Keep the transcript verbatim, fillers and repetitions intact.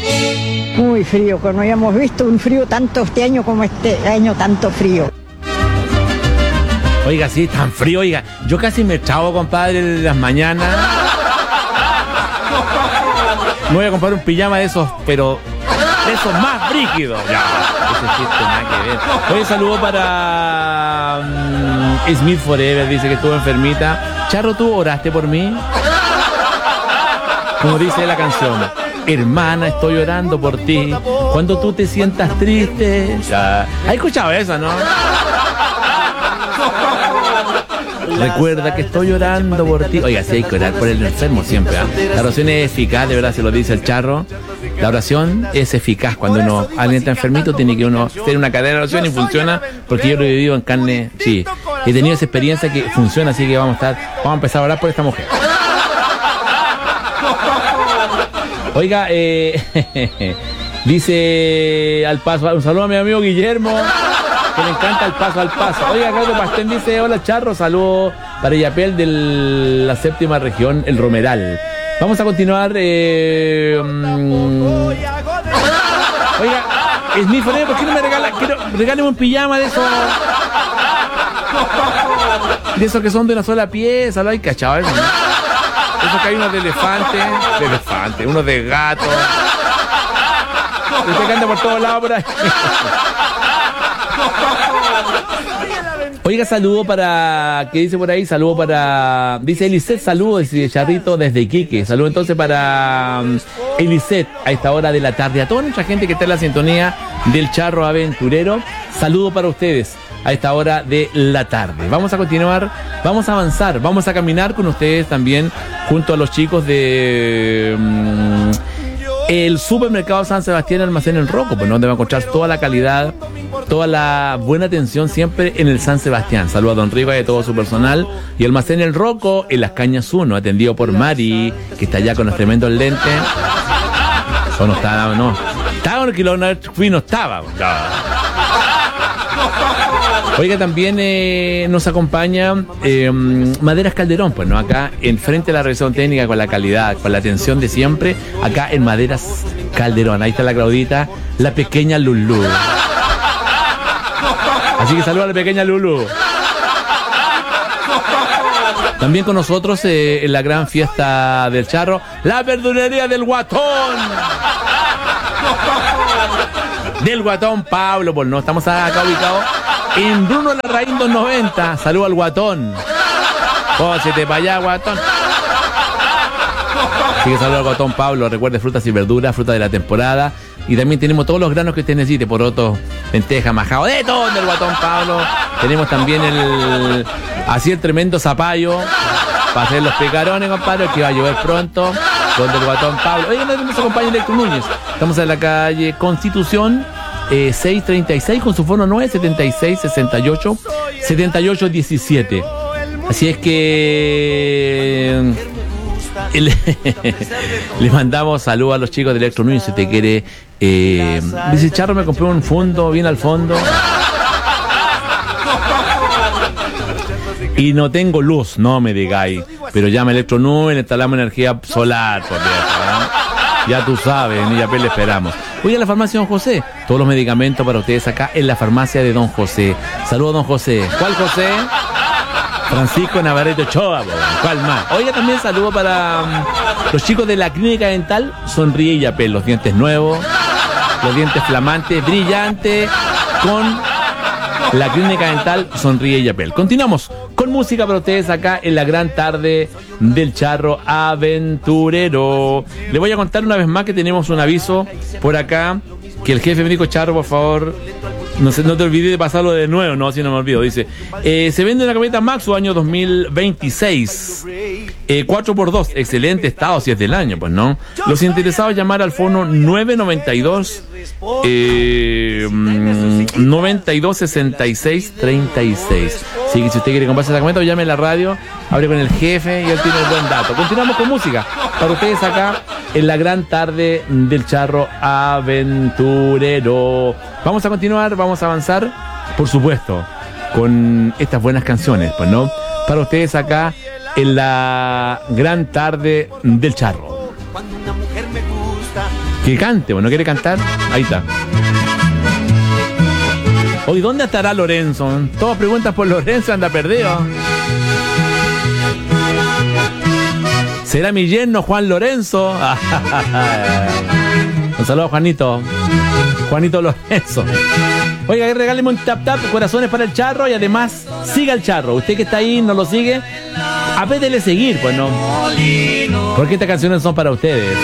Muy frío, que no habíamos visto un frío tanto este año como este año, tanto frío. Oiga, sí, tan frío, oiga. Yo casi me chavo, compadre, en las mañanas. Me voy a comprar un pijama de esos, pero de esos más brígidos. Ya, ese chiste nada que ver. Oye, saludo para um, Smith Forever, dice que estuvo enfermita. Charro, ¿tú oraste por mí? Como dice la canción, hermana, estoy orando por ti. Cuando tú te sientas triste. Ya. ¿Has escuchado eso, no? Recuerda que estoy orando por ti. Oiga, sí hay que orar por el enfermo siempre, ¿eh? La oración es eficaz, de verdad, se lo dice el Charro. La oración es eficaz. Cuando uno, alguien está enfermito, tiene que uno hacer una cadena de oración y funciona, porque yo lo he vivido en carne, sí. He tenido esa experiencia que funciona, así que vamos a estar, vamos a empezar a orar por esta mujer. Oiga, eh, dice al paso, un saludo a mi amigo Guillermo, que le encanta el paso al paso. Oiga, Carlos Pastén dice, hola Charro, saludo para Yapel de la séptima región, el Romeral. Vamos a continuar. Eh, um, oiga, es mi familia, ¿por qué no me regala? Quiero, regáleme un pijama de esos. De esos que son de una sola pieza, ¿lo hay cachado eso? ¿No? Eso que hay unos de elefante, de elefante, unos de gato. Usted que anda por todos lados por ahí. Oiga, saludo para, ¿qué dice por ahí? Saludo para, dice Eliseth, saludo, dice Charrito desde Iquique. Saludo entonces para um, Eliseth a esta hora de la tarde. A toda nuestra gente que está en la sintonía del Charro Aventurero, saludo para ustedes a esta hora de la tarde. Vamos a continuar, vamos a avanzar, vamos a caminar con ustedes también junto a los chicos de um, el supermercado San Sebastián Almacén El Roco, pues donde va a encontrar toda la calidad, toda la buena atención siempre en el San Sebastián. Saludos a Don Riva y a todo su personal. Y Almacén El Roco en Las Cañas uno, atendido por Mari, que está allá con los tremendos lentes. O no estaba, no. Estaba en el kilómetro, fui, no estaba. Oiga, también eh, nos acompaña eh, Maderas Calderón, pues no, acá en frente a la revisión técnica, con la calidad, con la atención de siempre, acá en Maderas Calderón. Ahí está la Claudita, la pequeña Lulú. Así que saluda a la pequeña Lulú. También con nosotros eh, en la gran fiesta del Charro, la verdulería del Guatón. Del Guatón Pablo, pues no, estamos acá ubicados en Bruno Larraín doscientos noventa. Saludo al Guatón. Pósete para allá, Guatón. Así que saludo al Guatón Pablo. Recuerde, frutas y verduras, fruta de la temporada. Y también tenemos todos los granos que usted necesite, porotos, lentejas, majado, de todo del Guatón Pablo. Tenemos también el, así el tremendo zapallo para hacer los picarones, compadre, que va a llover pronto, donde el Guatón Pablo. Oigan, nos acompaña Electro Núñez. Estamos en la calle Constitución eh, seiscientos treinta y seis con su fono nueve setenta y seis sesenta y ocho setenta y ocho diecisiete. Así es que le, le mandamos saludos a los chicos de Electro Núñez. Si te quiere, eh, dice Charro, me compré un fondo bien al fondo y no tengo luz, no me digáis, pero llama Electro Núñez, instalamos energía solar, por Dios, ¿no? Ya tú sabes, ni ya le esperamos. Voy a la farmacia Don José, todos los medicamentos para ustedes acá en la farmacia de Don José. Saludos, Don José. ¿Cuál José? Francisco Navarrete Ochoa, ¿cuál más? Oiga, también saludo para um, los chicos de la clínica dental Sonríe y Yapel, los dientes nuevos, los dientes flamantes, brillantes, con la clínica dental Sonríe y Yapel. Continuamos con música para ustedes acá en la gran tarde del Charro Aventurero. Le voy a contar una vez más que tenemos un aviso por acá, que el jefe me dijo, Charro, por favor, no, se, no te olvides de pasarlo de nuevo, no, si no me olvido. Dice, eh, se vende una camioneta Maxus año dos mil veintiséis, eh, cuatro por dos, excelente estado, si es del año, pues no. Los interesados llamar al fono nueve noventa y dos eh, noventa y dos sesenta y seis treinta y seis. Así que si usted quiere comprarse esa camioneta, llame a la radio, hable con el jefe y él tiene el buen dato. Continuamos con música para ustedes acá en la gran tarde del Charro Aventurero. Vamos a continuar, vamos a avanzar, por supuesto, con estas buenas canciones, pues no, para ustedes acá en la gran tarde del Charro. Cuando una mujer me gusta, Que cante, ¿no quiere cantar? Ahí está. Hoy, ¿dónde estará Lorenzo? Todas preguntas por Lorenzo, anda perdido. ¿Será mi yerno Juan Lorenzo? Un saludo a Juanito. Juanito Lorenzo. Oiga, regáleme un tap tap, corazones para el Charro y además siga el Charro. Usted que está ahí, no lo sigue, apétele seguir, pues no. Porque estas canciones son para ustedes.